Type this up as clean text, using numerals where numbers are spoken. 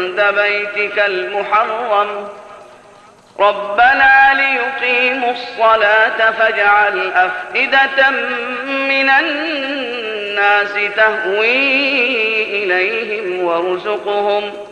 عند بيتك المحرم ربنا ليقيموا الصلاة فاجعل أفئدة من الناس تهوي إليهم